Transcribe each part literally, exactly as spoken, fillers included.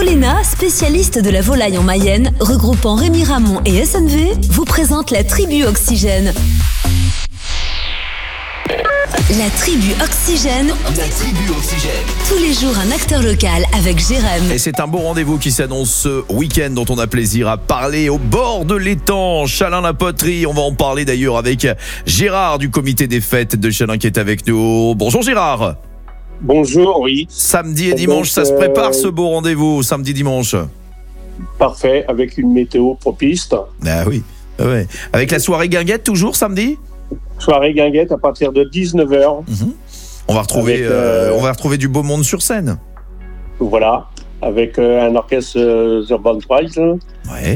Volena, spécialiste de la volaille en Mayenne, regroupant Rémy Ramon et S N V, vous présente la tribu Oxygène. La tribu Oxygène. La tribu Oxygène. Tous les jours, un acteur local avec Jérém. Et c'est un beau rendez-vous qui s'annonce ce week-end dont on a plaisir à parler au bord de l'étang, Chalain-la-Poterie. On va en parler d'ailleurs avec Gérard du comité des fêtes de Chalain qui est avec nous. Bonjour Gérard. Bonjour, oui. Samedi et, et donc, dimanche, ça se euh... prépare ce beau rendez-vous, samedi-dimanche. Parfait, avec une météo propice. Ah oui, ouais. Avec la soirée guinguette toujours samedi ? Soirée guinguette à partir de dix-neuf heures. Mmh. On va retrouver, avec, euh, euh, on va retrouver du beau monde sur scène. Voilà, avec euh, un orchestre euh, Urban Prize. Ouais.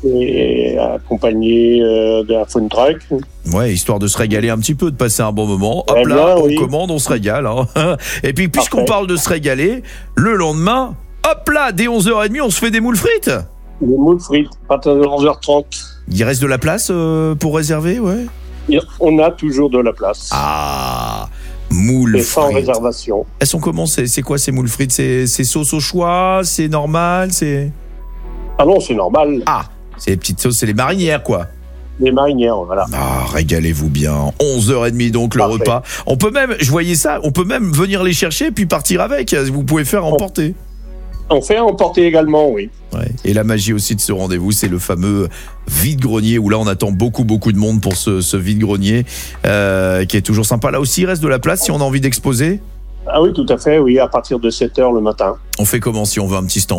Et accompagné euh, d'un phone truck. Ouais, histoire de se régaler un petit peu, de passer un bon moment. Hop eh là, bien, on oui. commande, on se régale. Hein. Et puis, puisqu'on Parfait. parle de se régaler, le lendemain, hop là, dès onze heures trente, on se fait des moules frites. Des moules frites, à partir de onze heures trente. Il reste de la place euh, pour réserver, ouais. On a toujours de la place. Ah, moules Et frites. sans réservation. Elles sont comment, c'est, c'est quoi ces moules frites ? C'est, c'est sauce au choix ? C'est normal ? C'est... Ah non, c'est normal. Ah, c'est les petites sauces, c'est les marinières, quoi. Les marinières, voilà. Ah, régalez-vous bien. onze heures trente donc le Parfait. repas. On peut même, je voyais ça, on peut même venir les chercher puis partir avec. Vous pouvez faire emporter. On fait emporter également, oui. Ouais. Et la magie aussi de ce rendez-vous, c'est le fameux vide-grenier où là on attend beaucoup beaucoup de monde pour ce, ce vide-grenier euh, qui est toujours sympa. Là aussi il reste de la place si on a envie d'exposer. Ah oui, tout à fait, oui, à partir de sept heures le matin. On fait comment si on veut un petit stand ?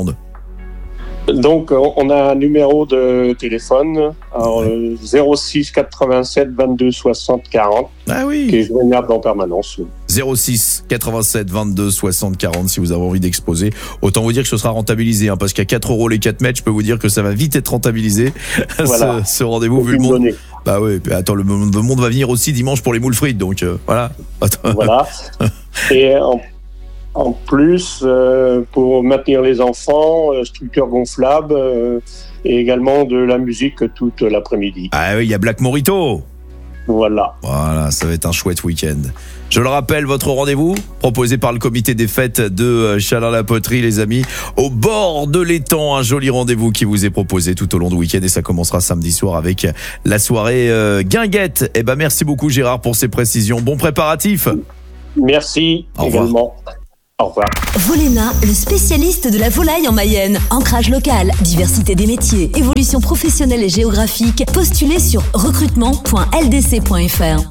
Donc, on a un numéro de téléphone, alors, ouais. zéro six quatre-vingt-sept vingt-deux soixante quarante, ah oui. qui est joignable en permanence. zéro six quatre-vingt-sept vingt-deux soixante quarante si vous avez envie d'exposer. Autant vous dire que ce sera rentabilisé, hein, parce qu'à quatre euros les quatre mètres, je peux vous dire que ça va vite être rentabilisé, voilà. ce, ce rendez-vous. Vu le monde. Donner. Bah oui, attends, le monde, le monde va venir aussi dimanche pour les moules frites, donc euh, voilà. Attends. Voilà. Et en En plus, euh, pour maintenir les enfants, euh, structure gonflable euh, et également de la musique toute l'après-midi. Ah oui, il y a Black Morito. Voilà. Voilà, ça va être un chouette week-end. Je le rappelle, votre rendez-vous, proposé par le comité des fêtes de Chalain-la-Poterie, les amis, au bord de l'étang, un joli rendez-vous qui vous est proposé tout au long du week-end et ça commencera samedi soir avec la soirée euh, guinguette. Eh ben, merci beaucoup Gérard pour ces précisions. Bon préparatif. Merci Au revoir. également. Au revoir. Volena, le spécialiste de la volaille en Mayenne. Ancrage local, diversité des métiers, évolution professionnelle et géographique. Postulez sur recrutement point l d c point f r.